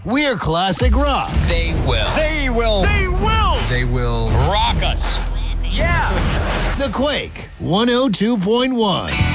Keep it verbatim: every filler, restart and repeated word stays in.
We're classic rock. They will. They will. They will. They will rock us. Yeah. The Quake one oh two point one.